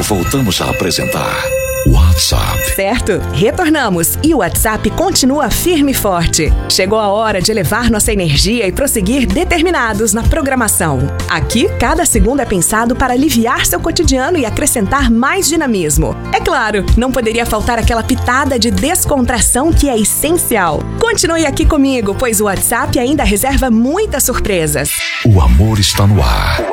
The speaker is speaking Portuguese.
Voltamos a apresentar WhatsApp. Certo, retornamos e o WhatsApp continua firme e forte. Chegou a hora de elevar nossa energia e prosseguir determinados na programação. Aqui, cada segundo é pensado para aliviar seu cotidiano e acrescentar mais dinamismo. É claro, não poderia faltar aquela pitada de descontração que é essencial. Continue aqui comigo, pois o WhatsApp ainda reserva muitas surpresas. O amor está no ar.